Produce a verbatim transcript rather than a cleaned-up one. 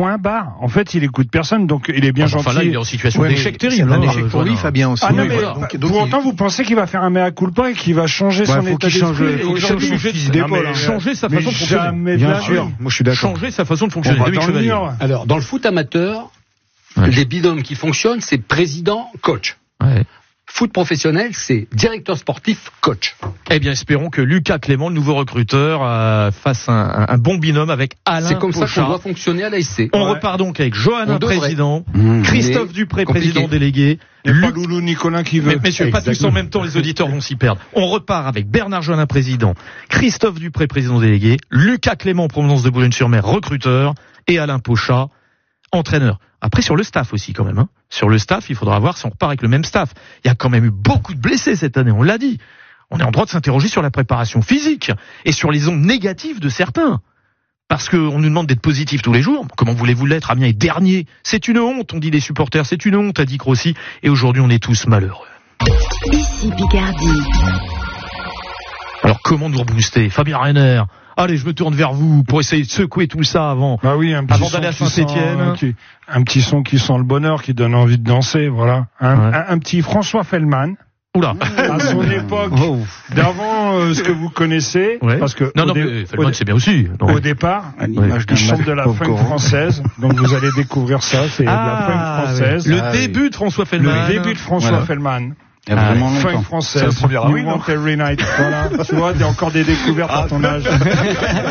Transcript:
point barre. En fait, il écoute personne, donc il est bien enfin, gentil. Enfin là, il est en situation ouais, d'échec terrible. C'est un hein, échec pour lui, Fabien aussi. Ah non, mais voilà. donc, donc, pour il... autant, vous pensez qu'il va faire un mea culpa et qu'il va changer ouais, son faut état qu'il change, d'esprit. faut qu'il change son fusil d'épaule. hein. Changer sa mais façon de fonctionner. Jamais Bien de la sûr, vie. moi je suis d'accord. Changer sa façon de fonctionner. On va Dominique dans le Chevalier. mur. Alors, dans le foot amateur, Ouais. les binômes qui fonctionnent, c'est président-coach. Ouais. Foot professionnel, c'est directeur sportif-coach. Eh bien, espérons que Lucas Clément, le nouveau recruteur, euh, fasse un, un, un bon binôme avec Alain C'est comme Pochard. ça qu'on doit fonctionner à l'A S C. On Ouais. repart donc avec Johan, On devrait. président, Mmh. Christophe Mais Dupré, compliqué. président délégué, Il n'y a pas Luc... Loulou Nicolin qui veut. Mais, messieurs, pas tous en même temps, les auditeurs vont s'y perdre. On repart avec Bernard Joannin, président, Christophe Dupré, président délégué, Lucas Clément, provenance de Boulogne-sur-Mer, recruteur, et Alain Pochard, entraîneur. Après, sur le staff aussi, quand même. Hein. Sur le staff, il faudra voir si on repart avec le même staff. Il y a quand même eu beaucoup de blessés cette année, on l'a dit. On est en droit de s'interroger sur la préparation physique et sur les ondes négatives de certains. Parce qu'on nous demande d'être positif tous les jours. Comment voulez-vous l'être? Amiens est dernier. C'est une honte, on dit les supporters. C'est une honte, a dit Crossi. Et aujourd'hui, on est tous malheureux. Ici Picardie. Alors, comment nous rebooster? Fabien Reiner. Allez, je me tourne vers vous pour essayer de secouer tout ça avant. Bah oui, un petit Avant son d'aller à qui Saint-Étienne. sent, euh, qui- un petit son qui sent le bonheur, qui donne envie de danser, voilà. Un, Ouais. un, un petit François Feldman, Oula. à son époque, Oh. d'avant euh, ce que vous connaissez, Ouais. parce que Non, au, non, dé- mais au, Feldman, dé- c'est bien aussi. Non. au départ, À l'image d'un il chante de la pauvre funk Coran. française, donc vous allez découvrir ça, c'est de la Ah, funk française. Le Ah, début de François Feldman. Le début de François Voilà. Feldman. Il y a vraiment Funk longtemps. française. C'est le premier You ah oui, non want every night. Voilà. Tu vois, il y a encore des découvertes à ton âge.